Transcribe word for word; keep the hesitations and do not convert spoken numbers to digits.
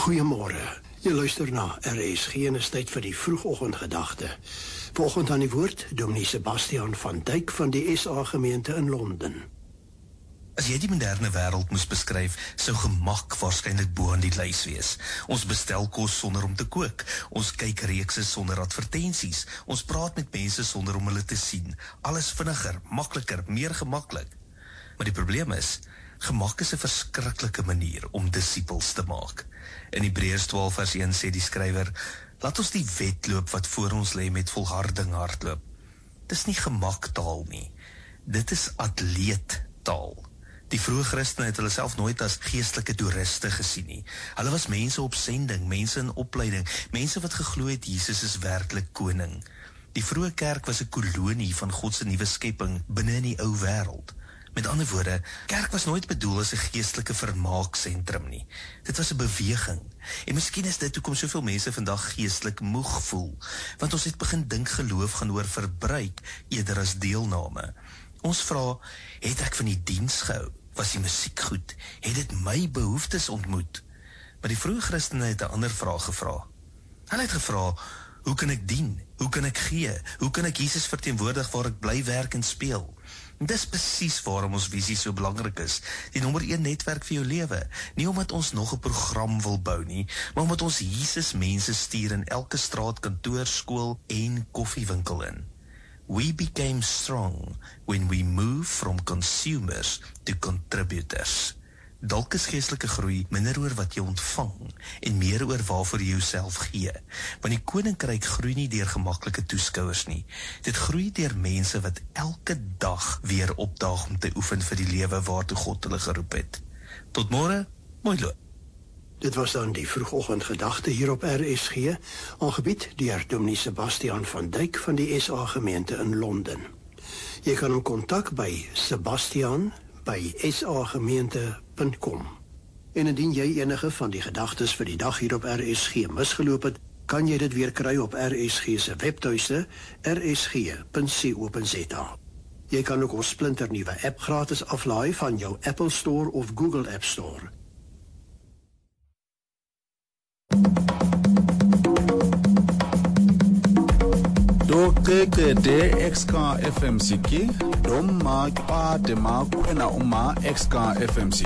Goeiemôre. Jy luister na R S G en is tyd vir die vroegoggendgedagte. Vanoggend aan die woord, Dominee Sebastian van Dijk van die S A gemeente in Londen. As jy die moderne wêreld moes beskryf, sou gemak waarskynlik bo aan die lys wees. Ons bestel kos sonder om te kook. Ons kyk reekse sonder advertensies. Ons praat met mense sonder om hulle te sien. Alles vinniger, makliker, meer gemaklik. Maar die probleem is, gemak is 'n verskriklike manier om disippels te maak. In Hebreërs twaalf vers een sê die skrywer, laat ons die wedloop wat voor ons lê met volharding hardloop. Dis nie gemaktaal nie. Dit is atleettaal. Die vroeë Christene het hulle self nooit as geestelike toeriste gesien nie. Hulle was mense op sending, mense in opleiding, mense wat geglo het Jesus is werklik koning. Die vroeë kerk was 'n kolonie van God se nuwe skepping binne in die ou wêreld. Met ander woorde, kerk was nooit bedoel as 'n geestelike vermaaksentrum nie. Dit was 'n beweging. En miskien is dit hoekom soveel mense vandag geestelik moeg voel, want ons het begin dink geloof gaan oor verbruik eerder as deelname. Ons vra, het ek van die diens gehou? Was die musiek goed? Het dit my behoeftes ontmoet? Maar die vroeë Christene het 'n ander vraag gevra. Hulle het gevra, hoe kan ek dien? Hoe kan ek gee? Hoe kan ek Jesus verteenwoordig waar ek bly werk en speel? En dis presies waarom ons visie so belangrik is. Die nommer een netwerk vir jou lewe. Nie omdat ons nog 'n program wil bou nie, maar omdat ons Jesus mense stuur in elke straat, kantoor, skool en koffiewinkel in. We became strong when we moved from consumers to contributors. Dalk is geestelike groei minder oor wat jy ontvang en meer oor waarvoor jy jouself gee. Want die koninkryk groei nie deur gemaklike toeskouers nie. Dit groei deur mense wat elke dag weer opdaag om te oefen vir die lewe waartoe God hulle geroep het. Tot môre, mooi loop. Dit was dan die vroegoggendgedagte hier op R S G, aangebied deur Dominee Sebastian van Dijk van die S A gemeente in Londen. Jy kan hom kontak by Sebastian by s a gemeente punt com. En indien jy enige van die gedagtes vir die dag hier op R S G misgeloop het, kan jy dit weer kry op R S G se webtuiste r s g punt co punt z a. Jy kan ook ons splinternuwe app gratis aflaai van jou Apple Store of Google App Store. Dokeke X K F M C K, Dom ma pa de ma kwena uma X K F M C.